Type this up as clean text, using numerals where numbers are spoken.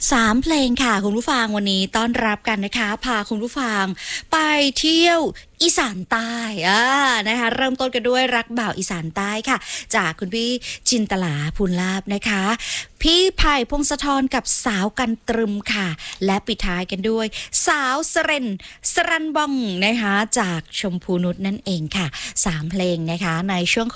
3เพลงค่ะคุณผู้ฟังวันนี้ต้อนรับกันนะคะพาคุณผู้ฟังไปเที่ยวอีสานใต้นะคะเริ่มต้นกันด้วยรักบ่าวอีสานใต้ค่ะจากคุณพี่จินตลาภูลลาภนะคะพี่ไผ่พงศธรกับสาวกันตรึมค่ะและปิดท้ายกันด้วยสาวสรันบองนะคะจากชมพูนุชนั่นเองค่ะ3เพลงนะคะในช่วง